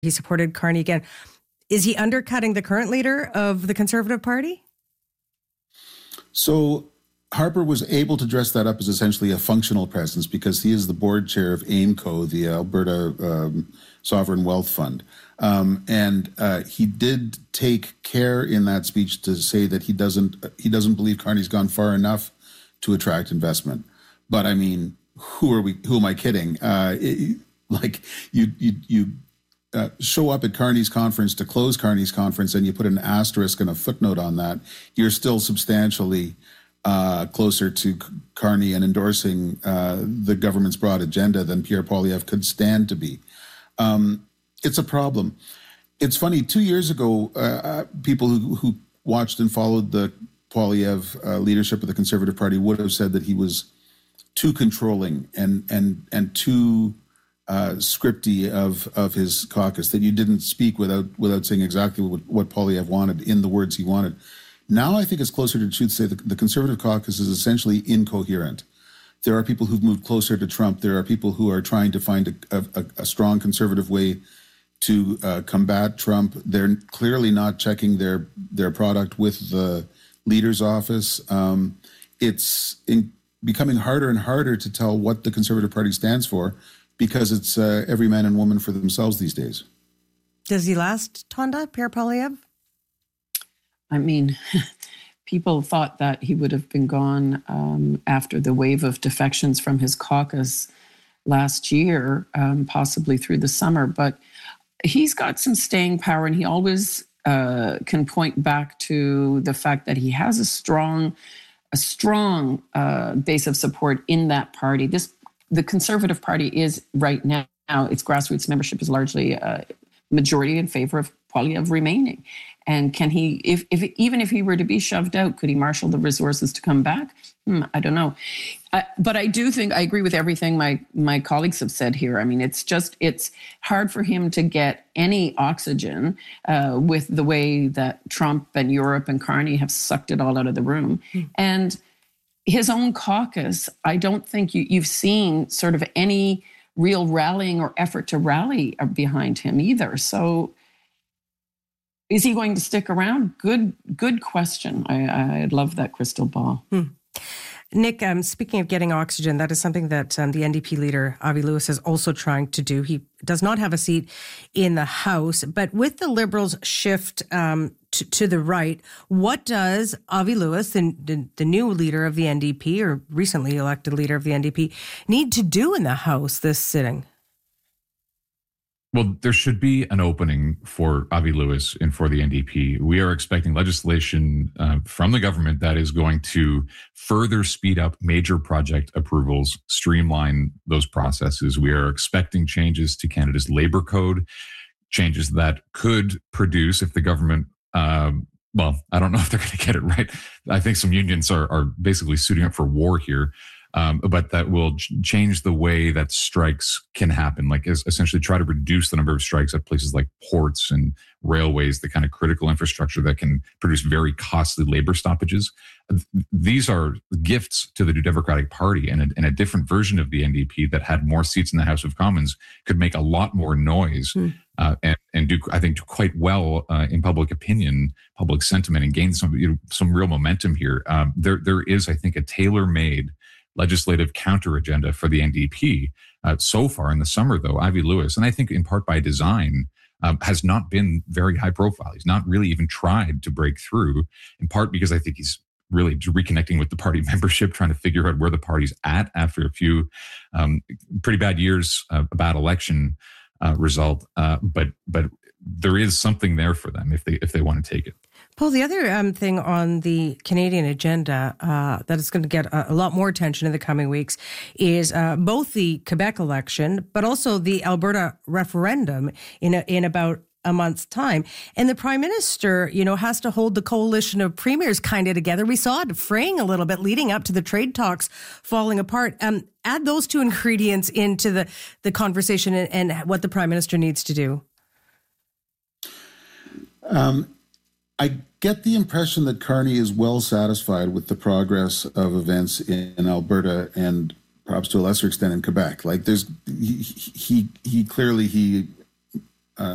He supported Carney again. Is he undercutting the current leader of the Conservative Party? So Harper was able to dress that up as essentially a functional presence because he is the board chair of AIMCO, the Alberta Sovereign Wealth Fund. And he did take care in that speech to say that he doesn't believe Carney's gone far enough to attract investment. But I mean, who am I kidding? You show up at Carney's conference to close Carney's conference and you put an asterisk and a footnote on that, you're still substantially closer to Carney and endorsing the government's broad agenda than Pierre Poilievre could stand to be. It's a problem. It's funny, 2 years ago, people who watched and followed the Poilievre leadership of the Conservative Party would have said that he was too controlling and too scripty of his caucus, that you didn't speak without saying exactly what Poilievre wanted in the words he wanted. Now I think it's closer to the truth to say the Conservative caucus is essentially incoherent. There are people who've moved closer to Trump. There are people who are trying to find a strong Conservative way to combat Trump. They're clearly not checking their product with the leader's office. It's becoming harder and harder to tell what the Conservative Party stands for because it's every man and woman for themselves these days. Does he last, Tonda, Pierre Poilievre? I mean, people thought that he would have been gone after the wave of defections from his caucus last year, possibly through the summer. But he's got some staying power, and he always can point back to the fact that he has a strong base of support in that party. The Conservative Party is right now, its grassroots membership is largely majority in favor of Poilievre remaining. And can he, even if he were to be shoved out, could he marshal the resources to come back? I don't know. But I do think I agree with everything my colleagues have said here. I mean, it's hard for him to get any oxygen with the way that Trump and Europe and Carney have sucked it all out of the room. And his own caucus, I don't think you've seen sort of any real rallying or effort to rally behind him either. So is he going to stick around? Good question. I love that crystal ball. Nick, speaking of getting oxygen, that is something that the NDP leader, Avi Lewis, is also trying to do. He does not have a seat in the House, but with the Liberals' shift to the right, what does Avi Lewis, the new leader of the NDP, or recently elected leader of the NDP, need to do in the House this sitting? Well, there should be an opening for Avi Lewis and for the NDP. We are expecting legislation from the government that is going to further speed up major project approvals, streamline those processes. We are expecting changes to Canada's labor code, changes that could produce, if the government, well, I don't know if they're going to get it right. I think some unions are basically suiting up for war here. But that will change the way that strikes can happen, like essentially try to reduce the number of strikes at places like ports and railways, the kind of critical infrastructure that can produce very costly labor stoppages. These are gifts to the New Democratic Party, and a different version of the NDP that had more seats in the House of Commons could make a lot more noise and do, I think, quite well in public opinion, public sentiment, and gain some real momentum here. There is, I think, a tailor-made legislative counter agenda for the NDP. So far in the summer, though, Avi Lewis, and I think in part by design, has not been very high profile. He's not really even tried to break through, in part because I think he's really reconnecting with the party membership, trying to figure out where the party's at after a few pretty bad years, a bad election result. But there is something there for them if they want to take it. Paul, the other thing on the Canadian agenda that is going to get a lot more attention in the coming weeks is both the Quebec election, but also the Alberta referendum in about a month's time. And the Prime Minister, has to hold the coalition of premiers kind of together. We saw it fraying a little bit leading up to the trade talks falling apart. Add those two ingredients into the conversation and what the Prime Minister needs to do. I get the impression that Carney is well satisfied with the progress of events in Alberta and perhaps to a lesser extent in Quebec. Like he clearly